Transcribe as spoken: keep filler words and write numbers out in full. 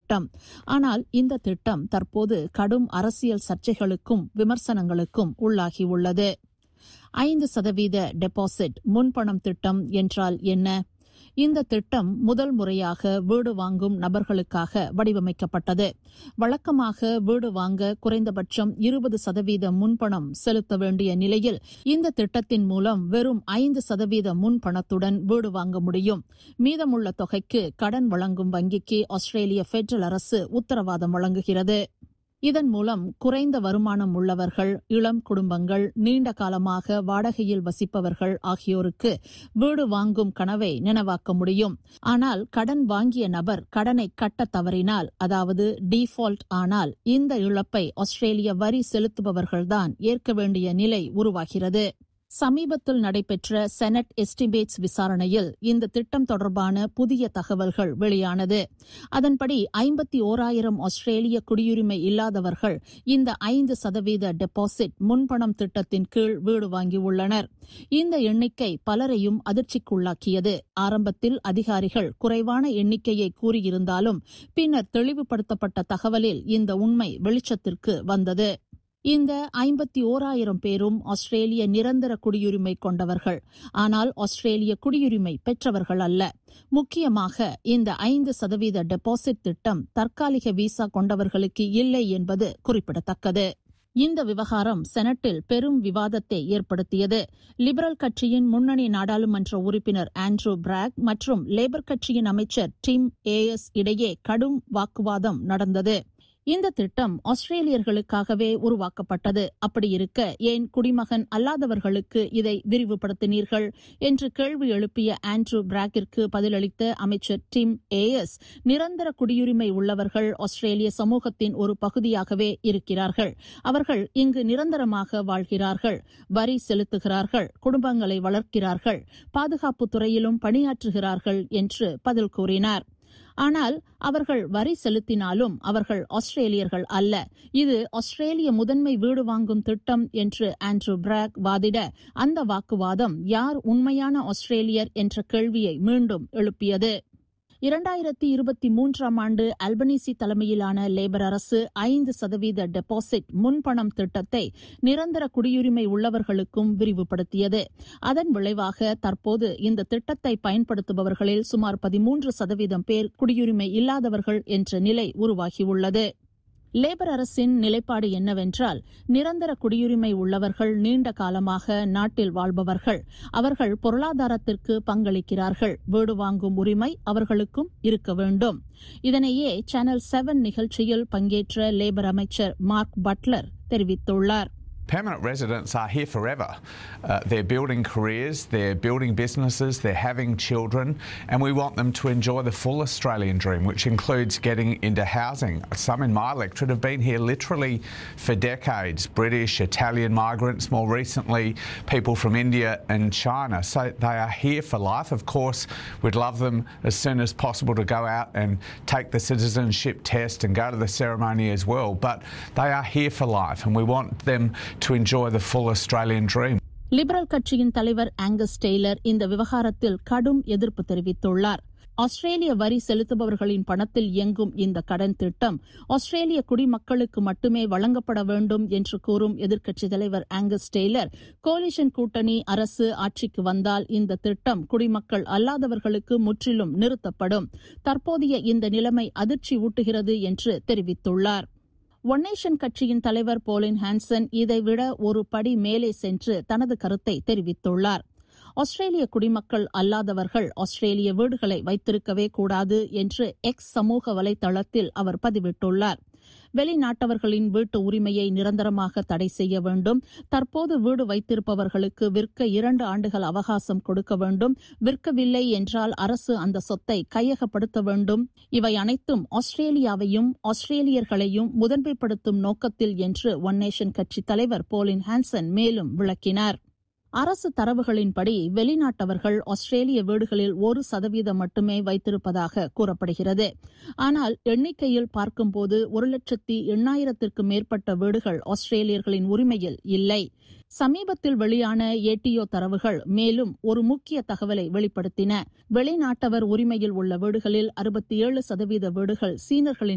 திட்டம். ஆனால் இந்த திட்டம் தற்போது கடும் அரசியல் சர்ச்சைகளுக்கும் விமர்சனங்களுக்கும் உள்ளாகியுள்ளது. ஐந்து சதவீத டெபாசிட் முன்பணம் திட்டம் என்றால் என்ன? இந்த திட்டம் முதல் முறையாக வீடு வாங்கும் நபர்களுக்காக வடிவமைக்கப்பட்டது. வழக்கமாக வீடு வாங்க குறைந்தபட்சம் இருபது சதவீத முன்பணம் செலுத்த வேண்டிய நிலையில் இந்த திட்டத்தின் மூலம் வெறும் ஐந்து சதவீத முன்பணத்துடன் வீடு வாங்க முடியும். மீதமுள்ள தொகைக்கு கடன் வழங்கும் வங்கிக்கு ஆஸ்திரேலிய பெடரல் அரசு உத்தரவாதம் வழங்குகிறது. இதன் மூலம் குறைந்த வருமானம் உள்ளவர்கள், இளம் குடும்பங்கள், நீண்ட காலமாக வாடகையில் வசிப்பவர்கள் ஆகியோருக்கு வீடு வாங்கும் கனவை நினைவாக்க முடியும். ஆனால் கடன் வாங்கிய நபர் கடனை கட்ட தவறினால், அதாவது டிஃபால்ட் ஆனால், இந்த இழப்பை ஆஸ்திரேலிய வரி செலுத்துபவர்கள்தான் ஏற்க வேண்டிய நிலை உருவாகிறது. சமீபத்தில் நடைபெற்ற செனட் எஸ்டிமேட்ஸ் விசாரணையில் இந்த திட்டம் தொடர்பான புதிய தகவல்கள் வெளியானது. அதன்படி ஐம்பத்தி ஓராயிரம் ஆஸ்திரேலிய குடியுரிமை இல்லாதவர்கள் இந்த ஐந்து சதவீத டெபாசிட் முன்பணம் திட்டத்தின் கீழ் வீடு வாங்கியுள்ளனர். இந்த எண்ணிக்கை பலரையும் அதிர்ச்சிக்குள்ளாக்கியது. ஆரம்பத்தில் அதிகாரிகள் குறைவான எண்ணிக்கையை கூறியிருந்தாலும் பின்னர் தெளிவுபடுத்தப்பட்ட தகவலில் இந்த உண்மை வெளிச்சத்திற்கு வந்தது. இந்த ஐம்பத்தி ஓராயிரம் பேரும் ஆஸ்திரேலிய நிரந்தர குடியுரிமை கொண்டவர்கள். ஆனால் ஆஸ்திரேலிய குடியுரிமை பெற்றவர்கள் அல்ல. முக்கியமாக இந்த ஐந்து சதவீத டெபாசிட் திட்டம் தற்காலிக விசா கொண்டவர்களுக்கு இல்லை என்பது குறிப்பிடத்தக்கது. இந்த விவகாரம் செனட்டில் பெரும் விவாதத்தை ஏற்படுத்தியது. லிபரல் கட்சியின் முன்னணி நாடாளுமன்ற உறுப்பினர் ஆண்ட்ரூ பிராக் மற்றும் லேபர் கட்சியின் அமைச்சர் டிம் ஏஎஸ் இடையே கடும் வாக்குவாதம் நடந்தது. இந்த திட்டம் ஆஸ்திரேலியர்களுக்காகவே உருவாக்கப்பட்டது. அப்படி இருக்க ஏன் குடிமகன் அல்லாதவர்களுக்கு இதை விரிவுபடுத்தினீர்கள் என்று கேள்வி எழுப்பிய ஆண்ட்ரூ பிராக்கிற்கு பதிலளித்த அமைச்சர் டிம் ஏஎஸ், நிரந்தர குடியுரிமை உள்ளவர்கள் ஆஸ்திரேலிய சமூகத்தின் ஒரு பகுதியாகவே இருக்கிறார்கள். அவர்கள் இங்கு நிரந்தரமாக வாழ்கிறார்கள், வரி செலுத்துகிறார்கள், குடும்பங்களை வளர்க்கிறார்கள், பாதுகாப்பு துறையிலும் பணியாற்றுகிறார்கள் என்று பதில் கூறினார். ஆனால் அவர்கள் வரி செலுத்தினாலும் அவர்கள் ஆஸ்திரேலியர்கள் அல்ல. இது ஆஸ்திரேலிய முதன்மை வீடு வாங்கும் திட்டம் என்று ஆண்ட்ரூ பிராக் வாதிட, அந்த வாக்குவாதம் யார் உண்மையான ஆஸ்திரேலியர் என்ற கேள்வியை மீண்டும் எழுப்பியது. இரண்டாயிரத்தி இருபத்தி மூன்றாம் ஆண்டு அல்பனீசி தலைமையிலான லேபர் அரசு ஐந்து சதவீத டெபாசிட் முன்பணம் திட்டத்தை நிரந்தர குடியுரிமை உள்ளவர்களுக்கும் விரிவுபடுத்தியது. அதன் விளைவாக தற்போது இந்த திட்டத்தை பயன்படுத்துபவர்களில் சுமார் பதிமூன்று சதவீதம் பேர் குடியுரிமை இல்லாதவர்கள் என்ற நிலை உருவாகியுள்ளது. லேபர் அரசின் நிலைப்பாடு என்னவென்றால், நிரந்தர குடியுரிமை உள்ளவர்கள் நீண்ட காலமாக நாட்டில் வாழ்பவர்கள். அவர்கள் பொருளாதாரத்திற்கு பங்களிக்கிறார்கள். வீடு வாங்கும் உரிமை அவர்களுக்கும் இருக்க வேண்டும். இதனையே சேனல் செவன் நிகழ்ச்சியில் பங்கேற்ற லேபர் அமைச்சர் மார்க் பட்லர் தெரிவித்துள்ளார். Permanent residents are here forever. Uh, they're building careers, they're building businesses, they're having children, and we want them to enjoy the full Australian dream, which includes getting into housing. Some in my electorate have been here literally for decades. British, Italian migrants, more recently people from India and China. So they are here for life. Of course, we'd love them as soon as possible to go out and take the citizenship test and go to the ceremony as well. But they are here for life, and we want them to enjoy the full Australian dream. Liberal கட்சியின் தலைவர் Angus Taylor இந்த விவகாரத்தில் கடும் எதிர்ப்பு தெரிவித்துள்ளார். ஆஸ்திரேலிய வரி செலுத்துபவர்களின் பணத்தில் இயங்கும் இந்த கடன் திட்டம் ஆஸ்திரேலிய குடிமக்களுக்கு மட்டுமே வழங்கப்பட வேண்டும் என்று கூறும் எதிர்க்கட்சித் தலைவர் ஆங்கஸ் டெய்லர், கோலிஷன் கூட்டணி அரசு ஆட்சிக்கு வந்தால் இந்த திட்டம் குடிமக்கள் அல்லாதவர்களுக்கு முற்றிலும் நிறுத்தப்படும். தற்போதைய இந்த நிலைமை அதிர்ச்சி ஊட்டுகிறது என்று தெரிவித்துள்ளார். ஒன் நேஷன் கட்சியின் தலைவர் போலின் ஹான்சன் இதைவிட ஒரு படி மேலே சென்று தனது கருத்தை தெரிவித்துள்ளார். ஆஸ்திரேலிய குடிமக்கள் அல்லாதவர்கள் ஆஸ்திரேலிய வீடுகளை வைத்திருக்கவே கூடாது என்று எக்ஸ் சமூக வலைதளத்தில் அவர் பதிவிட்டுள்ளார். வெளிநாட்டவர்களின் வீட்டு உரிமையை நிரந்தரமாக தடை செய்ய வேண்டும். தற்போது வீடு வைத்திருப்பவர்களுக்கு விற்க இரண்டு ஆண்டுகள் அவகாசம் கொடுக்க வேண்டும். விற்கவில்லை என்றால் அரசு அந்த சொத்தை கையகப்படுத்த வேண்டும். இவை அனைத்தும் ஆஸ்திரேலியாவையும் ஆஸ்திரேலியர்களையும் முதன்மைப்படுத்தும் நோக்கத்தில் என்று ஒன் நேஷன் கட்சி தலைவர் போலின் ஹான்சன் மேலும் விளக்கினார். அரசு தரவுகளின்படி வெளிநாட்டவர்கள் ஆஸ்திரேலிய வீடுகளில் ஒரு சதவீதம் மட்டுமே வைத்திருப்பதாக கூறப்படுகிறது. ஆனால் எண்ணிக்கையில் பார்க்கும்போது ஒரு லட்சத்தி எண்ணாயிரத்திற்கு மேற்பட்ட வீடுகள் ஆஸ்திரேலியர்களின் உரிமையில் இல்லை. சமீபத்தில் வெளியான ஏடிஓ தரவுகள் மேலும் ஒரு முக்கிய தகவலை வெளிப்படுத்தின. வெளிநாட்டவர் உரிமையில் உள்ள வீடுகளில் அறுபத்தி ஏழு சதவீத வீடுகள் சீனர்களின்